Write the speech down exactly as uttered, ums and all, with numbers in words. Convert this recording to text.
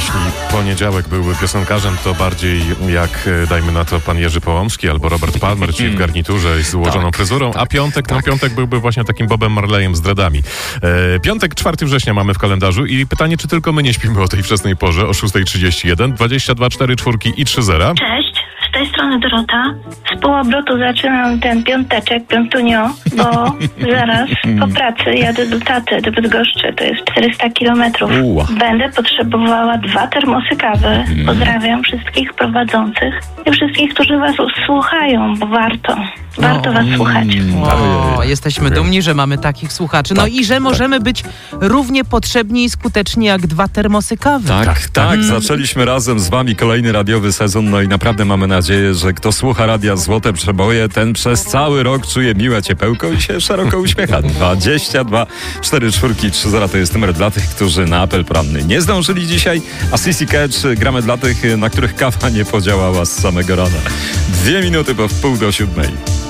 jeśli poniedziałek byłby piosenkarzem, to bardziej jak, dajmy na to, pan Jerzy Połomski albo Robert Palmer, czyli w garniturze i z ułożoną tak, fryzurą, tak, a piątek, tak. no piątek byłby właśnie takim Bobem Marleyem z dreadami. E, piątek, czwartego września mamy w kalendarzu i pytanie, czy tylko my nie śpimy o tej wczesnej porze, o szósta trzydzieści jeden, dwadzieścia dwa, cztery, cztery i trzy zera. Cześć, z tej strony Dorota. Z pół obrotu zaczynam ten piąteczek, piątunio, bo zaraz po pracy jadę do taty, do Bydgoszczy, to jest czterysta kilometrów. Będę potrzebowała dwa termosy kawy. Pozdrawiam wszystkich prowadzących i wszystkich, którzy was słuchają, bo warto. Warto was słuchać. O, jesteśmy dumni, że mamy takich słuchaczy. No tak, i że możemy tak. być równie potrzebni i skuteczni jak dwa termosy kawy. Tak, tak. tak. Hmm. Zaczęliśmy razem z wami kolejny radiowy sezon, no i naprawdę mamy nadzieję, że kto słucha Radia Złote Przeboje, ten przez cały rok czuje miłe ciepełko i się szeroko uśmiecha. dwadzieścia dwa, cztery, cztery, trzy zera to jest numer dla tych, którzy na apel poranny nie zdążyli dzisiaj, a C C Catch gramy dla tych, na których kawa nie podziałała z samego rana. Dwie minuty po wpół do siódmej.